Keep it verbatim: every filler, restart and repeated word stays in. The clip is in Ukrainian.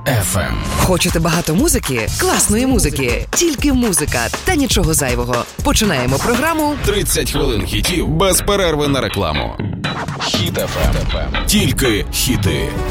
еф ем. Хочете багато музики? Класної музики. Тільки музика та нічого зайвого. Починаємо програму тридцять хвилин хітів без перерви на рекламу. Хіт еф ем. Тільки хіти.